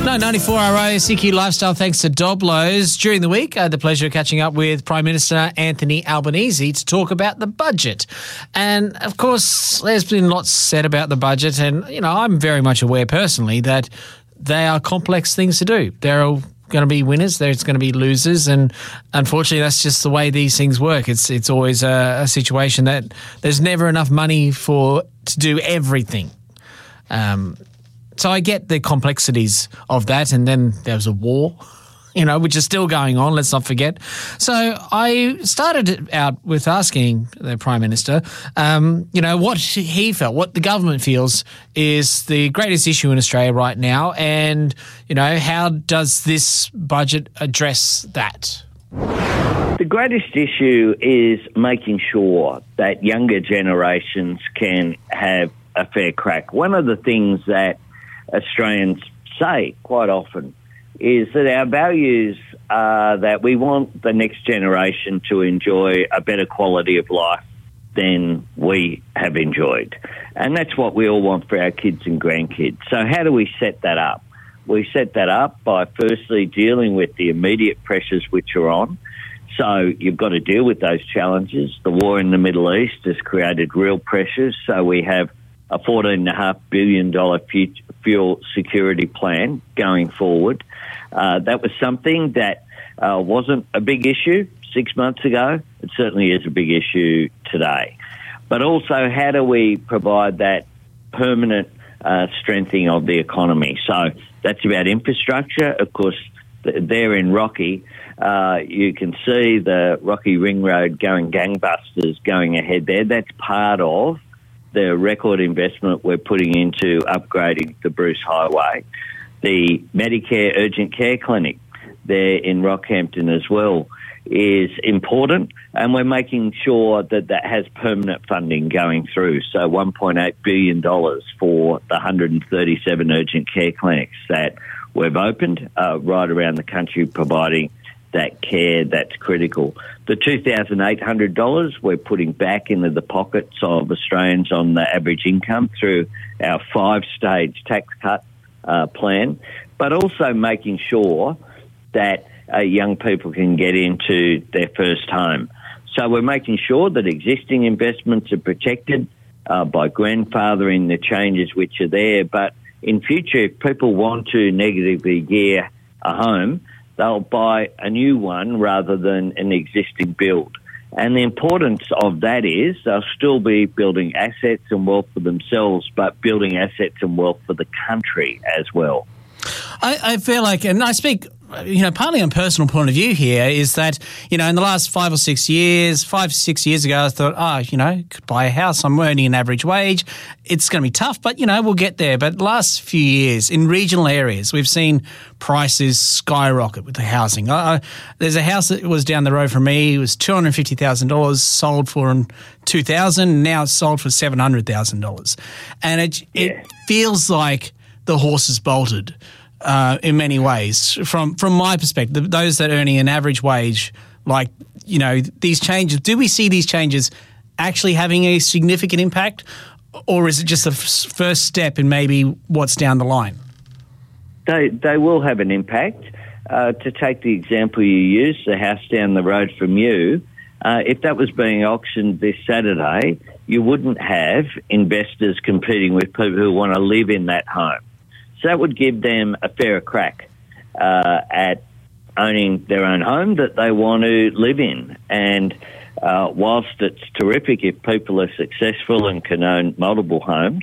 No, 94RO, CQ Lifestyle, thanks to Doblos. During the week, I had the pleasure of catching up with Prime Minister Anthony Albanese to talk about the budget. And, of course, there's been lots said about the budget, and, you know, I'm very much aware personally that they are complex things to do. There are going to be winners, there's going to be losers, and unfortunately that's just the way these things work. It's always a situation that there's never enough money to do everything. So I get the complexities of that, and then there was a war, you know, which is still going on, let's not forget. So I started out with asking the Prime Minister, you know, what he felt, what the government feels is the greatest issue in Australia right now, and, you know, how does this budget address that? The greatest issue is making sure that younger generations can have a fair crack. One of the things that Australians say quite often is that our values are that we want the next generation to enjoy a better quality of life than we have enjoyed. And that's what we all want for our kids and grandkids. So how do we set that up? We set that up by firstly dealing with the immediate pressures which are on. So you've got to deal with those challenges. The war in the Middle East has created real pressures. So we have a $14.5 billion fuel security plan going forward. That was something that wasn't a big issue 6 months ago. It certainly is a big issue today. But also, how do we provide that permanent strengthening of the economy? So that's about infrastructure. Of course, there in Rocky, you can see the Rocky Ring Road going gangbusters going ahead there. That's part of the record investment we're putting into upgrading the Bruce Highway. The Medicare Urgent Care Clinic there in Rockhampton as well is important, and we're making sure that that has permanent funding going through. So $1.8 billion for the 137 urgent care clinics that we've opened right around the country, providing that care that's critical. The $2,800 we're putting back into the pockets of Australians on the average income through our 5-stage tax cut plan, but also making sure that young people can get into their first home. So we're making sure that existing investments are protected by grandfathering the changes which are there. But in future, if people want to negatively gear a home, they'll buy a new one rather than an existing build. And the importance of that is they'll still be building assets and wealth for themselves, but building assets and wealth for the country as well. I feel like, and I speak, you know, partly on personal point of view here, is that, you know, in the last 5 or 6 years, 6 years ago, I thought, you know, could buy a house. I'm earning an average wage. It's going to be tough, but, you know, we'll get there. But last few years, in regional areas, we've seen prices skyrocket with the housing. There's a house that was down the road from me. It was $250,000, sold for $2,000. Now it's sold for $700,000. And it feels like the horse is bolted. In many ways, from my perspective, those that are earning an average wage, like, you know, these changes, do we see these changes actually having a significant impact, or is it just the first step in maybe what's down the line? They will have an impact. To take the example you used, the house down the road from you, if that was being auctioned this Saturday, you wouldn't have investors competing with people who want to live in that home. So that would give them a fairer crack at owning their own home that they want to live in. And whilst it's terrific if people are successful and can own multiple homes,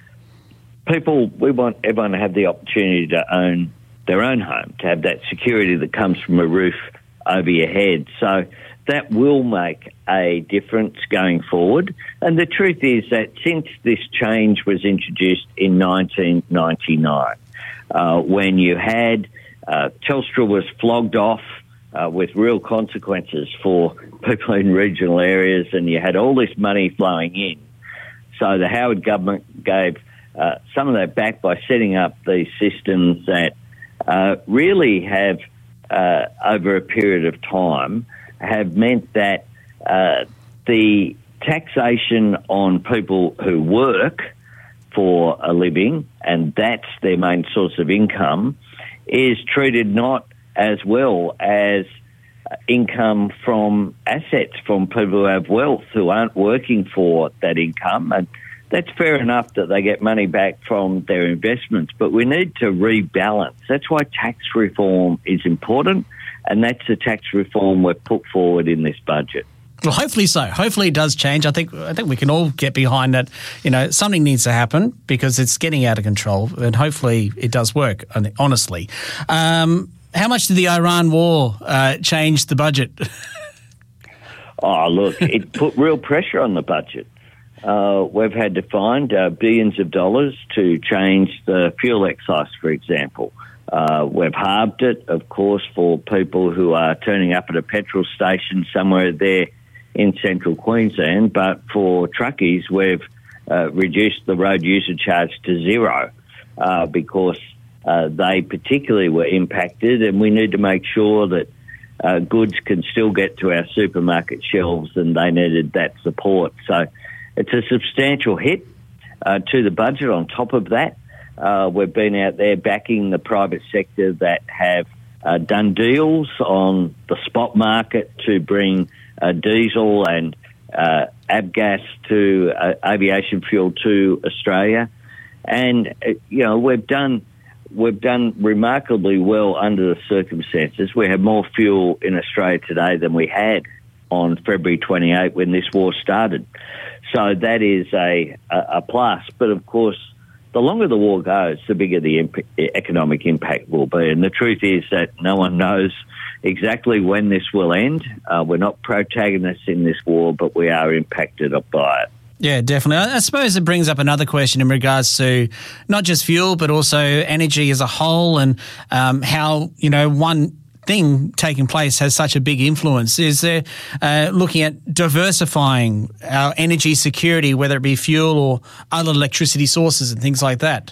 we want everyone to have the opportunity to own their own home, to have that security that comes from a roof over your head. So that will make a difference going forward. And the truth is that since this change was introduced in 1999, when you had Telstra was flogged off with real consequences for people in regional areas, and you had all this money flowing in. So the Howard government gave some of that back by setting up these systems that really have, over a period of time, have meant that the taxation on people who work for a living, and that's their main source of income, is treated not as well as income from assets from people who have wealth, who aren't working for that income. And that's fair enough that they get money back from their investments, but we need to rebalance. That's why tax reform is important, and that's the tax reform we've put forward in this budget. Well, hopefully so. Hopefully it does change. I think we can all get behind that. Something needs to happen because it's getting out of control, and hopefully it does work, honestly. How much did the Iran war change the budget? Oh, look, it put real pressure on the budget. We've had to find billions of dollars to change the fuel excise, for example. We've halved it, of course, for people who are turning up at a petrol station somewhere there in central Queensland, but for truckies, we've reduced the road user charge to zero because they particularly were impacted, and we need to make sure that goods can still get to our supermarket shelves, and they needed that support. So it's a substantial hit to the budget. On top of that, we've been out there backing the private sector that have done deals on the spot market to bring diesel and avgas to aviation fuel to Australia. And, we've done remarkably well under the circumstances. We have more fuel in Australia today than we had on February 28 when this war started. So that is a plus. But, of course, the longer the war goes, the bigger the economic impact will be. And the truth is that no one knows exactly when this will end. We're not protagonists in this war, but we are impacted by it. Yeah, definitely. I suppose it brings up another question in regards to not just fuel, but also energy as a whole, and how, one thing taking place has such a big influence. Is there looking at diversifying our energy security, whether it be fuel or other electricity sources and things like that?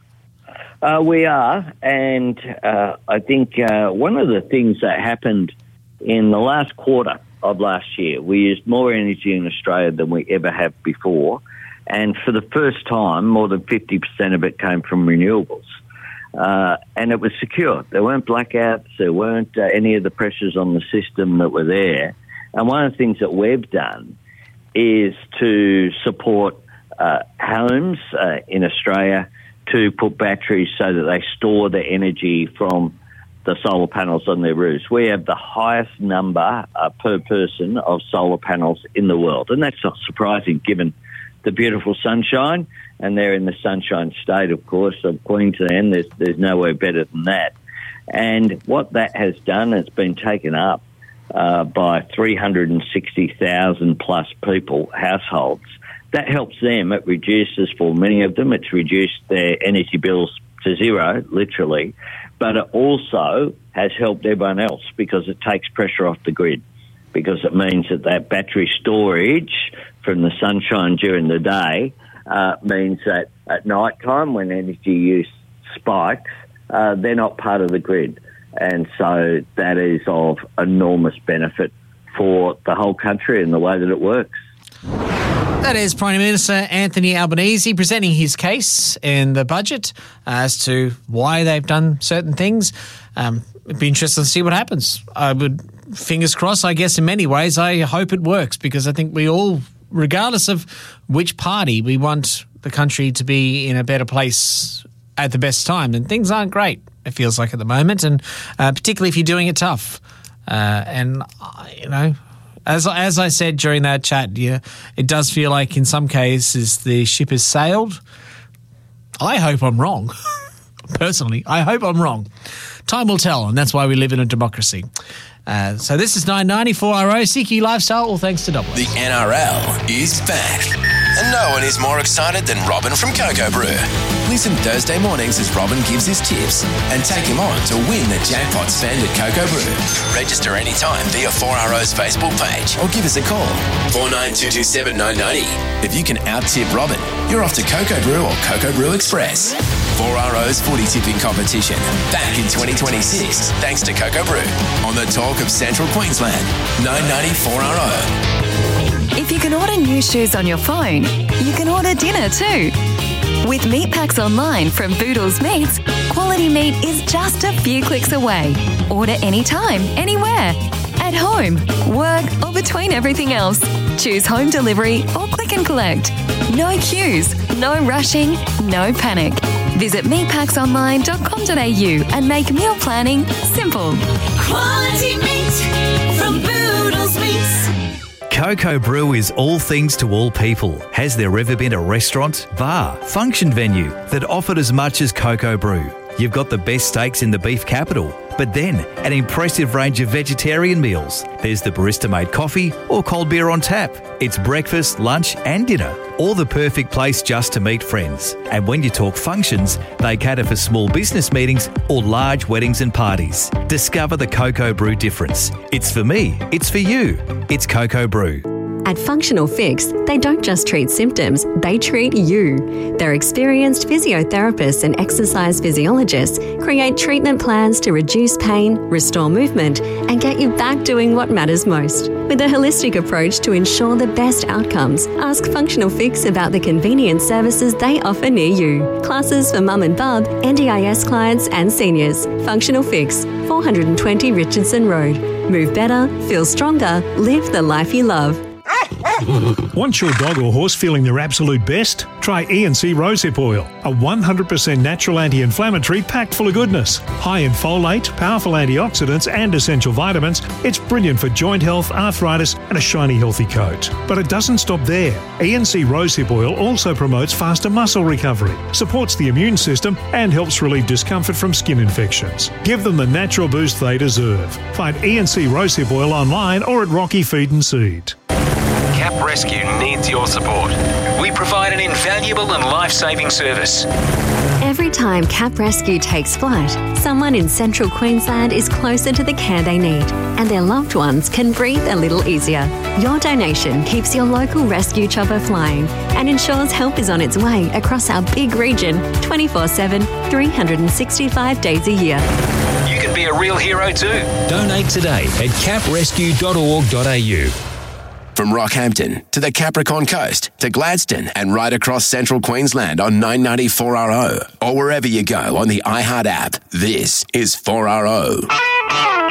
We are, and I think one of the things that happened in the last quarter of last year, we used more energy in Australia than we ever have before, and for the first time, more than 50% of it came from renewables. And it was secure. There weren't blackouts, there weren't any of the pressures on the system that were there. And one of the things that we've done is to support homes in Australia to put batteries so that they store the energy from the solar panels on their roofs. We have the highest number per person of solar panels in the world, and that's not surprising given the beautiful sunshine, and they're in the sunshine state, of course, of Queensland. There's nowhere better than that. And what that has done, it's been taken up by 360,000 plus people, households. That helps them. It reduces, for many of them, it's reduced their energy bills to zero, literally, but it also has helped everyone else because it takes pressure off the grid, because it means that battery storage from the sunshine during the day means that at night time when energy use spikes, they're not part of the grid. And so that is of enormous benefit for the whole country and the way that it works. That is Prime Minister Anthony Albanese presenting his case in the budget as to why they've done certain things. It'd be interesting to see what happens. I would, fingers crossed, I guess in many ways, I hope it works, because I think we all, regardless of which party, we want the country to be in a better place at the best time. And things aren't great, it feels like, at the moment, and particularly if you're doing it tough. As I said during that chat, it does feel like in some cases the ship has sailed. I hope I'm wrong. Personally, I hope I'm wrong. Time will tell, and that's why we live in a democracy. So this is 994RO, Siki Lifestyle, all thanks to Double. The NRL is back, and no one is more excited than Robin from Cocoa Brew. Listen Thursday mornings as Robin gives his tips and take him on to win the jackpot spend at Cocoa Brew. Register anytime via 4RO's Facebook page or give us a call, 49227990. If you can out-tip Robin, you're off to Cocoa Brew or Cocoa Brew Express. 4RO's footy tipping competition back in 2026 thanks to Cocoa Brew on the Talk of Central Queensland, 994RO. If you can order new shoes on your phone, you can order dinner too. With meat packs online from Boodles Meats, quality meat is just a few clicks away. Order anytime, anywhere. At home, work, or between everything else. Choose home delivery or click and collect. No queues, no rushing, no panic. Visit meatpacksonline.com.au and make meal planning simple. Quality meat from Boodles Meats. Coco Brew is all things to all people. Has there ever been a restaurant, bar, function venue that offered as much as Coco Brew? You've got the best steaks in the beef capital, but then an impressive range of vegetarian meals. There's the barista-made coffee or cold beer on tap. It's breakfast, lunch and dinner, or the perfect place just to meet friends. And when you talk functions, they cater for small business meetings or large weddings and parties. Discover the Coco Brew difference. It's for me, it's for you. It's Coco Brew. At Functional Fix, they don't just treat symptoms, they treat you. Their experienced physiotherapists and exercise physiologists create treatment plans to reduce pain, restore movement, and get you back doing what matters most. With a holistic approach to ensure the best outcomes, ask Functional Fix about the convenient services they offer near you. Classes for mum and bub, NDIS clients and seniors. Functional Fix, 420 Richardson Road. Move better, feel stronger, live the life you love. Want your dog or horse feeling their absolute best? Try E&C Rosehip Oil, a 100% natural anti-inflammatory packed full of goodness. High in folate, powerful antioxidants and essential vitamins, it's brilliant for joint health, arthritis and a shiny healthy coat. But it doesn't stop there. E&C Rosehip Oil also promotes faster muscle recovery, supports the immune system and helps relieve discomfort from skin infections. Give them the natural boost they deserve. Find E&C Rosehip Oil online or at Rocky Feed and Seed. Cap Rescue needs your support. We provide an invaluable and life-saving service. Every time Cap Rescue takes flight, someone in central Queensland is closer to the care they need, and their loved ones can breathe a little easier. Your donation keeps your local rescue chopper flying and ensures help is on its way across our big region 24/7, 365 days a year. You can be a real hero too. Donate today at caprescue.org.au. From Rockhampton to the Capricorn Coast to Gladstone and right across central Queensland on 990 4RO or wherever you go on the iHeart app, this is 4RO.